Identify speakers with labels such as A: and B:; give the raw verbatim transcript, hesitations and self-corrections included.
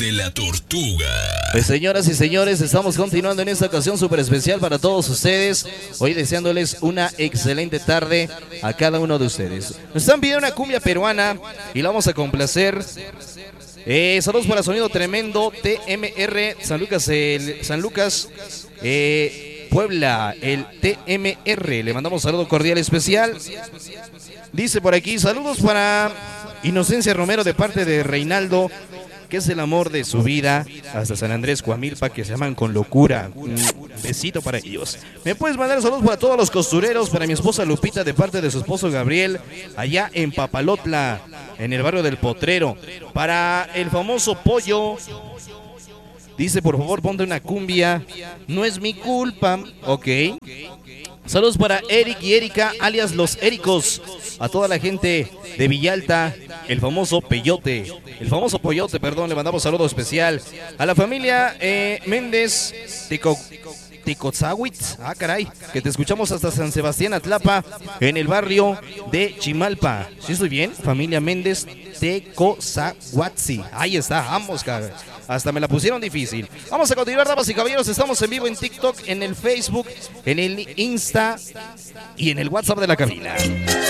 A: de la tortuga.
B: Pues señoras y señores, estamos continuando en esta ocasión súper especial para todos ustedes. Hoy deseándoles una excelente tarde a cada uno de ustedes. Nos están pidiendo una cumbia peruana y la vamos a complacer. Eh, saludos para Sonido Tremendo, T M R, San Lucas, el, San Lucas, eh, Puebla, el T M R. Le mandamos saludo cordial especial. Dice por aquí, saludos para Inocencia Romero de parte de Reinaldo, que es el amor de su vida, hasta San Andrés Coamilpa, que se aman con locura. Un besito para ellos. Me puedes mandar saludos para todos los costureros, para mi esposa Lupita de parte de su esposo Gabriel, allá en Papalotla, en el barrio del Potrero. Para el famoso Pollo, dice por favor ponte una cumbia, no es mi culpa, ok. Saludos para Eric y Erika, alias Los Éricos, a toda la gente de Villalta, el famoso Peyote, el famoso Pollote, perdón, le mandamos saludo especial. A la familia eh, Méndez Tico, Ticotzawitz, ah caray, que te escuchamos hasta San Sebastián Atlapa, en el barrio de Chimalpa. ¿Sí estoy bien? Familia Méndez Tecozahuatzi, ahí está, vamos, cabrón. Hasta me la pusieron difícil. Vamos a continuar, damas y caballeros. Estamos en vivo en TikTok, en el Facebook, en el Insta y en el WhatsApp de la cabina.